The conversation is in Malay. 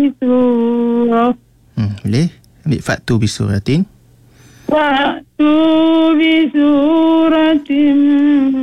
surah. Boleh? Ambil fa'tu bisuratin. Fa'tu bi suratin